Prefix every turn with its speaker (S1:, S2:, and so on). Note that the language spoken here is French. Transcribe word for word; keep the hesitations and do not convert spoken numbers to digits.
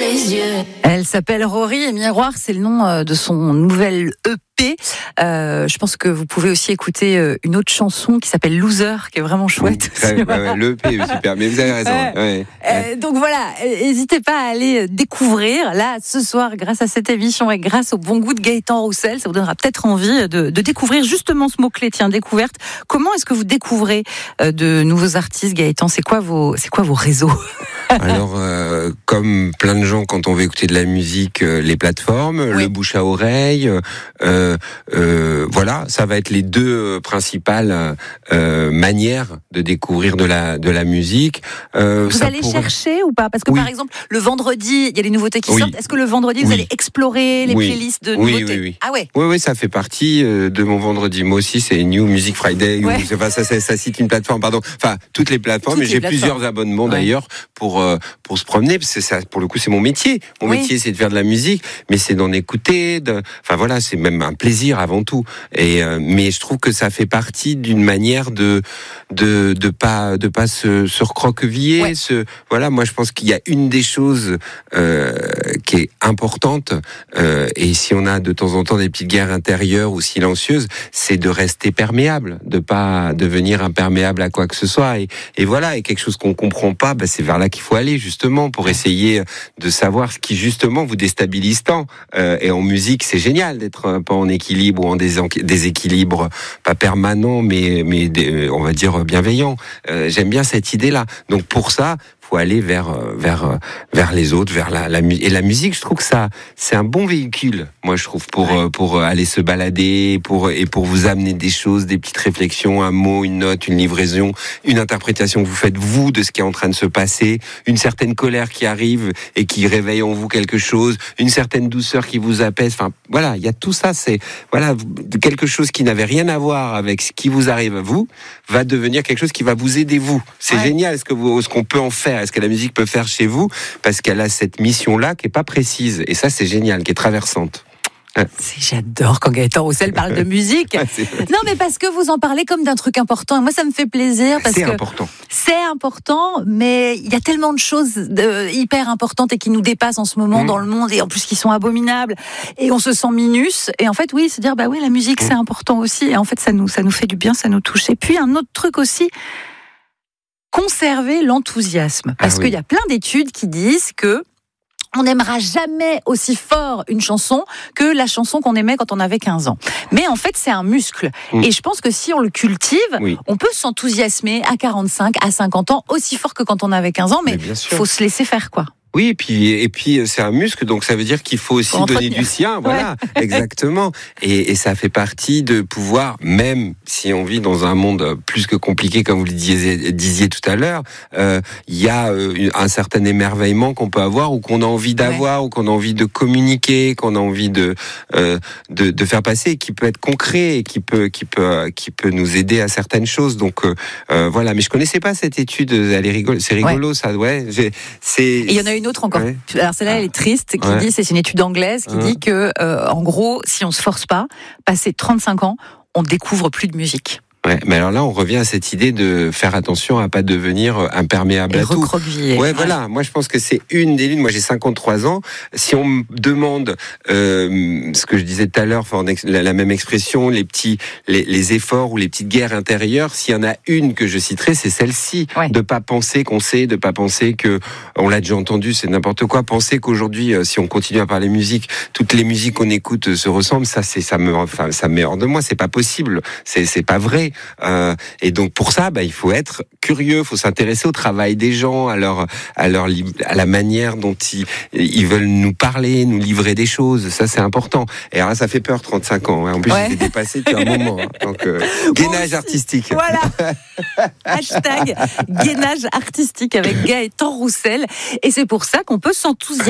S1: tes yeux.
S2: Elle s'appelle Rory et Miroir, c'est le nom de son nouvel E P. Euh, je pense que vous pouvez aussi écouter une autre chanson qui s'appelle Loser, qui est vraiment chouette.
S3: Mmh, ouais, ouais, l'E P est super, mais vous avez raison. Ouais. Ouais,
S2: ouais. Euh, donc voilà, n'hésitez pas à aller découvrir. Là, ce soir, grâce à cette émission et grâce au bon goût de Gaëtan Roussel, ça vous donnera peut-être envie de, de découvrir justement ce mot-clé, tiens, découverte. Comment est-ce que vous découvrez de nouveaux artistes, Gaëtan ? C'est quoi vos, c'est quoi vos réseaux ?
S3: Alors, euh, comme plein de gens, quand on veut écouter de la musique, euh, les plateformes, oui. le bouche à oreille, euh, euh, voilà, ça va être les deux principales euh, manières de découvrir de la de la musique.
S2: Euh, vous allez pourrait... chercher ou pas ? Parce que oui. par exemple, le vendredi, il y a les nouveautés qui oui. sortent. Est-ce que le vendredi, vous oui. allez explorer les oui. playlists de
S3: oui,
S2: nouveautés ?
S3: Oui, oui,
S2: ah ouais.
S3: Oui, oui, ça fait partie de mon vendredi. Moi aussi, c'est New Music Friday. Ouais. Ou, enfin, ça, ça, ça cite une plateforme, pardon. Enfin, toutes les plateformes. Toutes mais j'ai plateformes. plusieurs abonnements ouais. d'ailleurs pour pour se promener, parce que ça, pour le coup, c'est mon métier. Mon oui. métier, c'est de faire de la musique, mais c'est d'en écouter. De... Enfin voilà, c'est même un plaisir avant tout. Et euh, mais je trouve que ça fait partie d'une manière de de de pas de pas se, se recroqueviller. Ouais. Se... Voilà, moi je pense qu'il y a une des choses euh, qui est importante. Euh, et si on a de temps en temps des petites guerres intérieures ou silencieuses, c'est de rester perméable, de pas devenir imperméable à quoi que ce soit. Et, et voilà, et quelque chose qu'on comprend pas, bah, c'est vers là qu'il faut aller justement pour essayer de savoir ce qui justement vous déstabilise tant. Euh, et en musique, c'est génial d'être un peu en équilibre ou en déséquilibre, pas permanent, mais mais on va dire bienveillant. Euh, j'aime bien cette idée-là. Donc pour ça, faut aller vers vers vers les autres, vers la, la et la musique. Je trouve que ça c'est un bon véhicule. Moi, je trouve pour ouais. pour aller se balader, pour et pour vous amener des choses, des petites réflexions, un mot, une note, une livraison, une interprétation que vous faites vous de ce qui est en train de se passer, une certaine colère qui arrive et qui réveille en vous quelque chose, une certaine douceur qui vous apaise. Enfin, voilà, il y a tout ça. C'est voilà quelque chose qui n'avait rien à voir avec ce qui vous arrive à vous va devenir quelque chose qui va vous aider vous. C'est ouais. génial ce que vous ce qu'on peut en faire. Est-ce que la musique peut faire chez vous ? Parce qu'elle a cette mission-là qui est pas précise. Et ça, c'est génial, qui est traversante.
S2: J'adore quand Gaëtan Roussel parle de musique. Non, mais parce que vous en parlez comme d'un truc important. Et moi, ça me fait plaisir. Parce
S3: c'est
S2: que
S3: important.
S2: C'est important, mais il y a tellement de choses de, hyper importantes et qui nous dépassent en ce moment mmh. dans le monde, et en plus qui sont abominables. Et on se sent minus. Et en fait, oui, se dire, bah oui, la musique, mmh. c'est important aussi. Et en fait, ça nous, ça nous fait du bien, ça nous touche. Et puis, un autre truc aussi, conserver l'enthousiasme. Parce ah, oui. qu'il y a plein d'études qui disent que on n'aimera jamais aussi fort une chanson que la chanson qu'on aimait quand on avait quinze ans. Mais en fait, c'est un muscle. Mmh. Et je pense que si on le cultive, oui. on peut s'enthousiasmer à quarante-cinq, à cinquante ans, aussi fort que quand on avait quinze ans, mais il faut se laisser faire, quoi.
S3: Oui, et puis et puis c'est un muscle, donc ça veut dire qu'il faut aussi donner du sien, voilà, ouais. exactement. Et, et ça fait partie de pouvoir, même si on vit dans un monde plus que compliqué, comme vous le disiez, disiez tout à l'heure, euh, il y a euh, un certain émerveillement qu'on peut avoir, ou qu'on a envie d'avoir, ouais. ou qu'on a envie de communiquer, qu'on a envie de, euh, de de faire passer, qui peut être concret et qui peut qui peut qui peut nous aider à certaines choses. Donc euh, euh, voilà. Mais je connaissais pas cette étude. Elle est rigolo, c'est rigolo, ouais. ça, ouais. J'ai, c'est.
S2: Et il y en a une autre encore. Ouais. Alors celle-là, elle est triste, qui ouais. dit, c'est une étude anglaise qui ouais. dit que, euh, en gros, si on se force pas, passé trente-cinq ans, on découvre plus de musique.
S3: Ouais, mais alors là, on revient à cette idée de faire attention à pas devenir imperméable
S2: et
S3: à tout.
S2: Ouais,
S3: ouais, voilà. Moi, je pense que c'est une des lunes. Moi, j'ai cinquante-trois ans. Si on me demande euh, ce que je disais tout à l'heure, enfin, la, la même expression, les petits, les, les efforts ou les petites guerres intérieures, s'il y en a une que je citerai, c'est celle-ci. Ouais. De pas penser qu'on sait, de pas penser que on l'a déjà entendu, c'est n'importe quoi. Penser qu'aujourd'hui, si on continue à parler musique, toutes les musiques qu'on écoute se ressemblent, ça, c'est ça me, enfin, ça me met hors de moi. C'est pas possible. C'est, c'est pas vrai. Euh, et donc pour ça, bah, il faut être curieux, il faut s'intéresser au travail des gens, à leur, à leur, à la manière dont ils, ils veulent nous parler, nous livrer des choses. Ça, c'est important. Et alors là, ça fait peur, trente-cinq ans. Hein. En plus, ouais. j'ai dépassé depuis un moment. Hein. Donc, euh, gainage artistique.
S2: Voilà. Hashtag gainage artistique avec Gaëtan Roussel. Et c'est pour ça qu'on peut s'enthousiasmer.